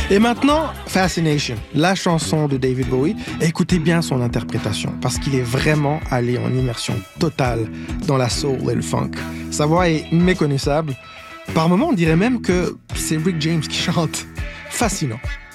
Et maintenant, Fascination, la chanson de David Bowie. Écoutez bien son interprétation, parce qu'il est vraiment allé en immersion totale dans la soul et le funk. Sa voix est méconnaissable. Par moments, on dirait même que c'est Rick James qui chante. Fascinant.